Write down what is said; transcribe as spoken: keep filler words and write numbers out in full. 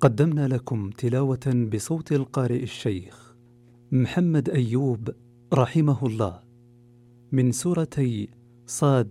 قدمنا لكم تلاوة بصوت القارئ الشيخ محمد أيوب رحمه الله من سورتي صاد